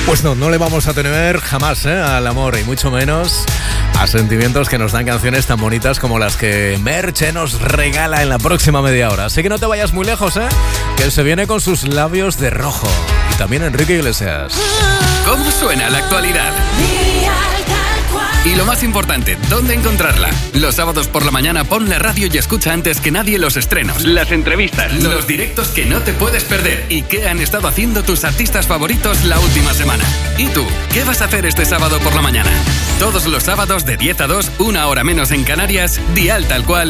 Pues no le vamos a tener jamás al amor y mucho menos a sentimientos que nos dan canciones tan bonitas como las que Merche nos regala en la próxima media hora. Así que no te vayas muy lejos, que se viene con sus labios de rojo. Y también Enrique Iglesias. ¿Cómo suena la actualidad? Y lo más importante, ¿dónde encontrarla? Los sábados por la mañana pon la radio y escucha antes que nadie los estrenos, las entrevistas, los directos que no te puedes perder y qué han estado haciendo tus artistas favoritos la última semana. ¿Y tú? ¿Qué vas a hacer este sábado por la mañana? Todos los sábados de 10 a 2, una hora menos en Canarias, Dial Tal Cual.